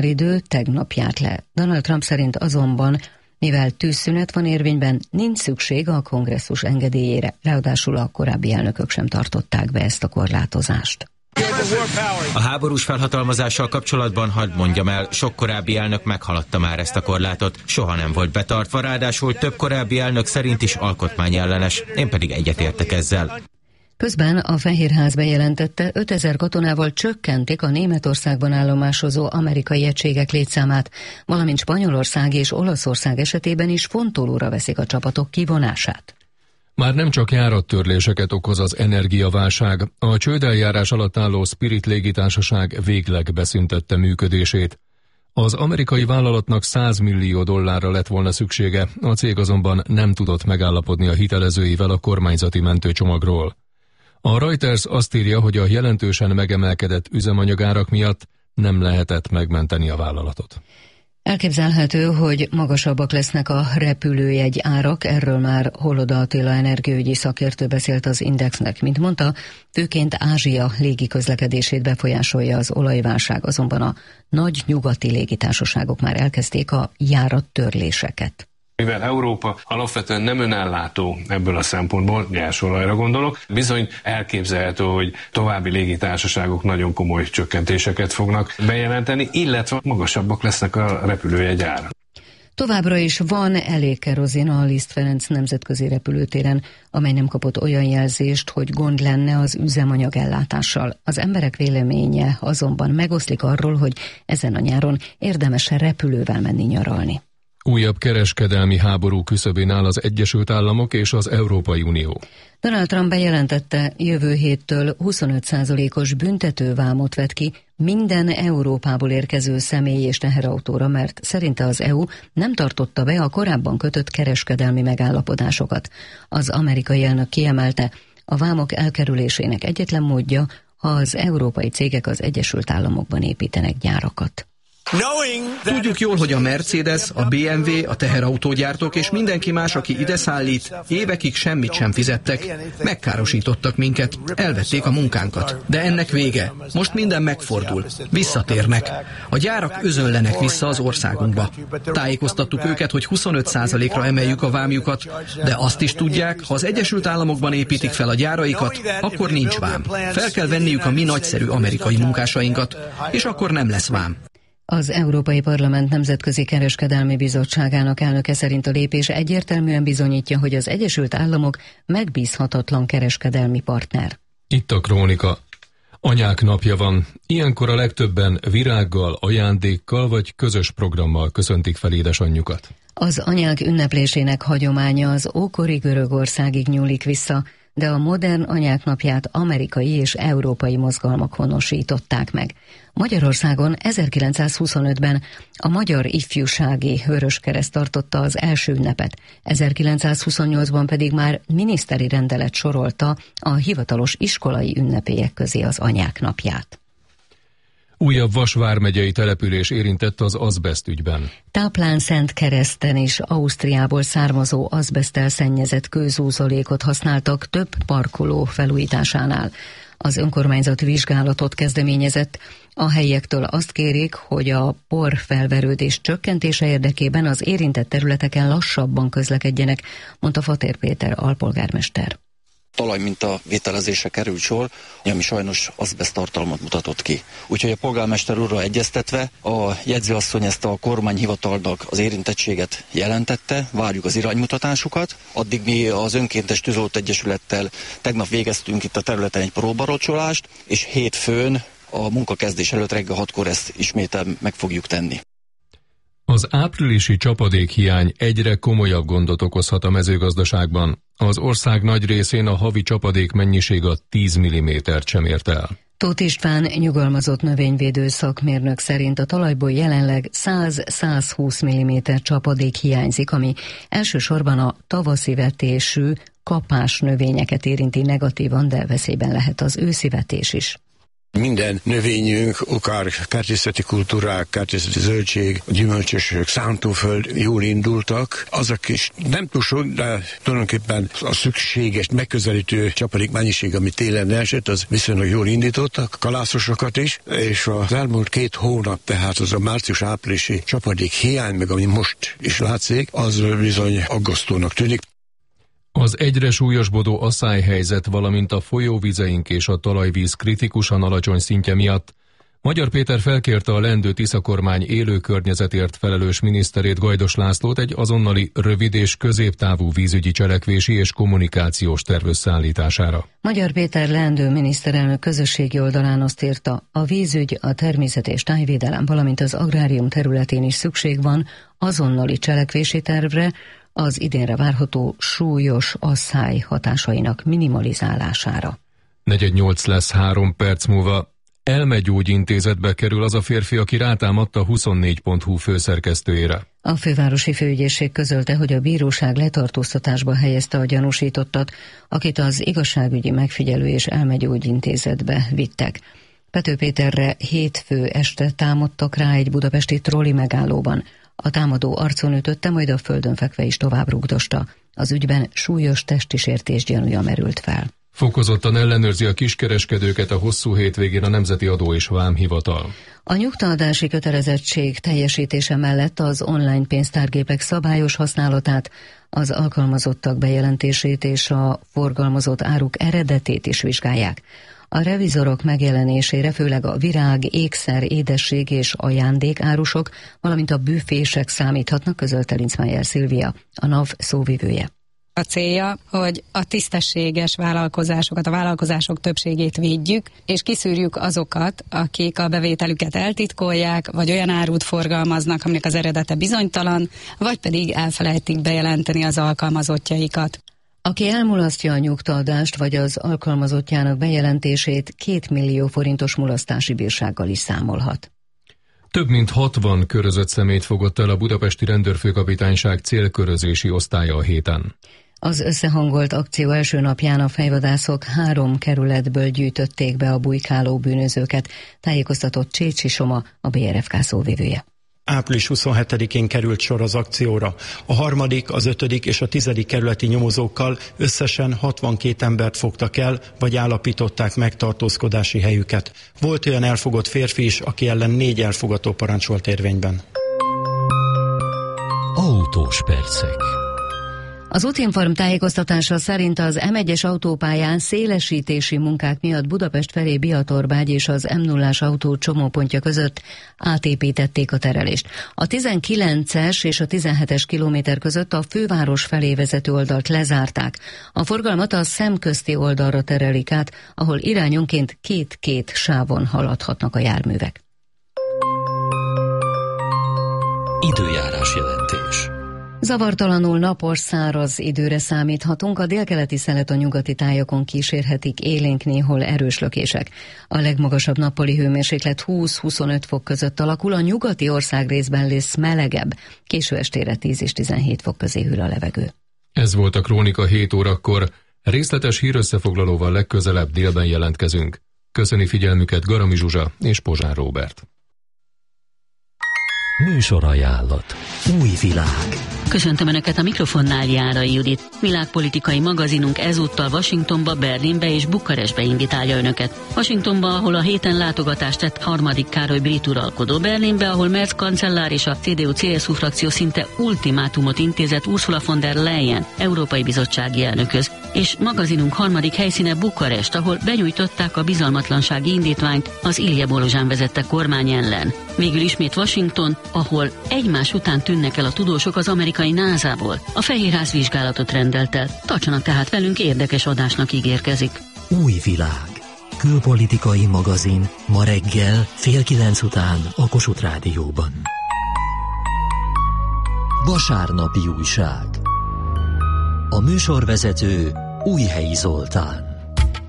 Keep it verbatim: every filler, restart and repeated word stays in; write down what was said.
idő tegnap járt le. Donald Trump szerint azonban, mivel tűzszünet van érvényben, nincs szükség a kongresszus engedélyére, ráadásul a korábbi elnökök sem tartották be ezt a korlátozást. A háborús felhatalmazással kapcsolatban hadd mondjam el, sok korábbi elnök meghaladta már ezt a korlátot, soha nem volt betartva, ráadásul több korábbi elnök szerint is alkotmányellenes, én pedig egyetértek ezzel. Közben a Fehérház bejelentette, ötezer katonával csökkentik a Németországban állomásozó amerikai egységek létszámát, valamint Spanyolország és Olaszország esetében is fontolóra veszik a csapatok kivonását. Már nem csak járattörléseket okoz az energiaválság, a csődeljárás alatt álló Spirit légitársaság végleg beszüntette működését. Az amerikai vállalatnak száz millió dollárra lett volna szüksége, a cég azonban nem tudott megállapodni a hitelezőivel a kormányzati mentőcsomagról. A Reuters azt írja, hogy a jelentősen megemelkedett üzemanyagárak miatt nem lehetett megmenteni a vállalatot. Elképzelhető, hogy magasabbak lesznek a repülőjegy árak, erről már Holoda Attila energiaügyi szakértő beszélt az Indexnek. Mint mondta, főként Ázsia légiközlekedését befolyásolja az olajválság, azonban a nagy nyugati légitársaságok már elkezdték a járattörléseket. Mivel Európa alapvetően nem önellátó ebből a szempontból, nyersolajra gondolok, bizony elképzelhető, hogy további légitársaságok nagyon komoly csökkentéseket fognak bejelenteni, illetve magasabbak lesznek a repülőjegy ára. Továbbra is van elég kerozin a Liszt Ferenc nemzetközi repülőtéren, amely nem kapott olyan jelzést, hogy gond lenne az üzemanyag ellátással. Az emberek véleménye azonban megoszlik arról, hogy ezen a nyáron érdemes repülővel menni nyaralni. Újabb kereskedelmi háború küszöbén áll az Egyesült Államok és az Európai Unió. Donald Trump bejelentette, jövő héttől huszonöt százalékos büntetővámot vet ki minden Európából érkező személy és teherautóra, mert szerinte az é u nem tartotta be a korábban kötött kereskedelmi megállapodásokat. Az amerikai elnök kiemelte, a vámok elkerülésének egyetlen módja, ha az európai cégek az Egyesült Államokban építenek gyárakat. Tudjuk jól, hogy a Mercedes, a bé em vé, a teherautógyártók és mindenki más, aki ide szállít, évekig semmit sem fizettek, megkárosítottak minket, elvették a munkánkat. De ennek vége. Most minden megfordul. Visszatérnek. A gyárak özönlenek vissza az országunkba. Tájékoztattuk őket, hogy huszonöt százalékra emeljük a vámjukat, de azt is tudják, ha az Egyesült Államokban építik fel a gyáraikat, akkor nincs vám. Fel kell venniük a mi nagyszerű amerikai munkásainkat, és akkor nem lesz vám. Az Európai Parlament Nemzetközi Kereskedelmi Bizottságának elnöke szerint a lépés egyértelműen bizonyítja, hogy az Egyesült Államok megbízhatatlan kereskedelmi partner. Itt a krónika. Anyák napja van. Ilyenkor a legtöbben virággal, ajándékkal vagy közös programmal köszöntik fel édesanyjukat. Az anyák ünneplésének hagyománya az ókori Görögországig nyúlik vissza, de a modern anyák napját amerikai és európai mozgalmak honosították meg. Magyarországon ezerkilencszázhuszonötben a Magyar Ifjúsági Vöröskereszt tartotta az első ünnepet, ezerkilencszázhuszonnyolcban pedig már miniszteri rendelet sorolta a hivatalos iskolai ünnepélyek közé az anyák napját. Újabb Vas vármegyei település érintett az azbeszt ügyben. Táplán-Szentkereszten is Ausztriából származó azbeszttel szennyezett kőzúzolékot használtak több parkoló felújításánál. Az önkormányzat vizsgálatot kezdeményezett. A helyiektől azt kérik, hogy a porfelverődés csökkentése érdekében az érintett területeken lassabban közlekedjenek, mondta Fatér Péter alpolgármester. Talajminta vételezésre került sor, ami sajnos azbeszt tartalmat mutatott ki. Úgyhogy a polgármester úrral egyeztetve a jegyzőasszony ezt a kormányhivatalnak az érintettséget jelentette, várjuk az iránymutatásukat. Addig mi az Önkéntes Tűzoltó Egyesülettel tegnap végeztünk itt a területen egy próbarocsolást, és hétfőn a munkakezdés előtt reggel hatkor ezt ismétel meg fogjuk tenni. Az áprilisi csapadékhiány egyre komolyabb gondot okozhat a mezőgazdaságban. Az ország nagy részén a havi csapadék mennyiség a tíz millimétert sem ért el. Tóth István nyugalmazott növényvédő szakmérnök szerint a talajból jelenleg száz-százhúsz milliméter csapadék hiányzik, ami elsősorban a tavaszi vetésű kapás növényeket érinti negatívan, de veszélyben lehet az őszi vetés is. Minden növényünk, akár kertészeti kultúrák, kertészeti zöldség, gyümölcsösök, szántóföld jól indultak. Azok is nem túl sok, de tulajdonképpen a szükséges, megközelítő csapadék mennyiség, ami télen esett, az viszonylag jól indítottak, kalászosokat is, és az elmúlt két hónap, tehát az a március-áprilisi csapadék hiány, meg ami most is látszik, az bizony aggasztónak tűnik. Az egyre súlyosbodó asszályhelyzet, valamint a folyóvizeink és a talajvíz kritikusan alacsony szintje miatt Magyar Péter felkérte a Lendő Tisza kormány élő környezetért felelős miniszterét, Gajdos Lászlót egy azonnali rövid és középtávú vízügyi cselekvési és kommunikációs terv összeállítására. Magyar Péter leendő miniszterelnök közösségi oldalán azt írta, a vízügy, a természet és tájvédelem, valamint az agrárium területén is szükség van azonnali cselekvési tervre, az idénre várható súlyos asszály hatásainak minimalizálására. negyven nyolc lesz három perc múlva. Elmegyógyintézetbe kerül az a férfi, aki rátámadta a huszonnégy pont hu főszerkesztőjére. A fővárosi főügyészség közölte, hogy a bíróság letartóztatásba helyezte a gyanúsítottat, akit az igazságügyi megfigyelő és elmegyógyintézetbe vittek. Pető Péterre hétfő este támadtak rá egy budapesti trolli megállóban. A támadó arcon ütötte, majd a földön fekve is tovább rúgdosta. Az ügyben súlyos testi sértés gyanúja merült fel. Fokozottan ellenőrzi a kiskereskedőket a hosszú hétvégén a Nemzeti Adó és Vámhivatal. A nyugtaadási kötelezettség teljesítése mellett az online pénztárgépek szabályos használatát, az alkalmazottak bejelentését és a forgalmazott áruk eredetét is vizsgálják. A revizorok megjelenésére főleg a virág, ékszer, édesség és ajándékárusok, valamint a büfések számíthatnak, közölte Lincmeyer Szilvia, a NAV szóvivője. A célja, hogy a tisztességes vállalkozásokat, a vállalkozások többségét védjük, és kiszűrjük azokat, akik a bevételüket eltitkolják, vagy olyan árut forgalmaznak, aminek az eredete bizonytalan, vagy pedig elfelejtik bejelenteni az alkalmazottjaikat. Aki elmulasztja a nyugtaadást vagy az alkalmazottjának bejelentését, két millió forintos mulasztási bírsággal is számolhat. Több mint hatvan körözött szemét fogott el a budapesti rendőrfőkapitányság célkörözési osztálya a héten. Az összehangolt akció első napján a fejvadászok három kerületből gyűjtötték be a bujkáló bűnözőket, tájékoztatott Csécsi Soma, a bé er ef ká szóvivője. április huszonhetedikén került sor az akcióra. A harmadik, az ötödik és a tizedik kerületi nyomozókkal összesen hatvankét embert fogtak el, vagy állapították meg tartózkodási helyüket. Volt olyan elfogott férfi is, aki ellen négy elfogató parancs volt érvényben. Autós percek. Az Útinform tájékoztatása szerint az em egyes autópályán szélesítési munkák miatt Budapest felé Biatorbágy és az em nullás autó csomópontja között átépítették a terelést. A tizenkilences és a tizenhetes kilométer között a főváros felé vezető oldalt lezárták. A forgalmat a szemközti oldalra terelik át, ahol irányonként két-két sávon haladhatnak a járművek. Időjárás jelentés. Zavartalanul napos, száraz időre számíthatunk, a délkeleti szelet a nyugati tájakon kísérhetik élénk, néhol erős lökések. A legmagasabb nappali hőmérséklet húsz-huszonöt fok között alakul, a nyugati országrészben lesz melegebb, késő estére tíz és tizenhét fok közé hűl a levegő. Ez volt a Krónika hét órakor, részletes hírösszefoglalóval legközelebb délben jelentkezünk. Köszöni figyelmüket Garami Zsuzsa és Pozsár Róbert. Műsorajánlat. Új világ. Köszöntöm Önöket, a mikrofonnál Járai Judit. Világpolitikai magazinunk ezúttal Washingtonba, Berlinbe és Bukarestbe invitálja Önöket. Washingtonba, ahol a héten látogatást tett harmadik Károly brit uralkodó, Berlinbe, ahol Merz kancellár és a cé dé u cé es u frakció szinte ultimátumot intézett Ursula von der Leyen, Európai Bizottsági elnökhöz, és magazinunk harmadik helyszíne Bukarest, ahol benyújtották a bizalmatlansági indítványt az Ilja Bolozsán vezette kormány ellen. Végül ismét Washington, ahol egymás után tűnnek el a tudósok az amerikai nászából. A Fehérház vizsgálatot rendelt el. Tartsanak tehát velünk, érdekes adásnak ígérkezik. Új világ. Külpolitikai magazin ma reggel fél kilenc után a Kossuth Rádióban. Vasárnapi újság. A műsorvezető Újhelyi Zoltán.